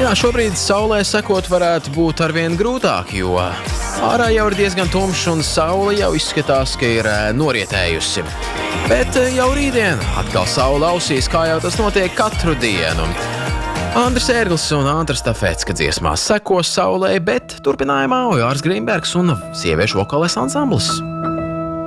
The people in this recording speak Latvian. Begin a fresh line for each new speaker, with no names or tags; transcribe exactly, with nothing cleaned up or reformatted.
Jā, šobrīd saulē sekot varētu būt arvien grūtāk, jo ārā jau ir diezgan tumšs un saule jau izskatās, ka ir norietējusi. Bet jau rītdien atkal saule ausīs, kā jau tas notiek katru dienu. Andris Ērglis un Andris Stafecka dziesmās seko saulē, bet turpinājumā Ojārs Grīmbergs un sieviešu vokālais ansamblis.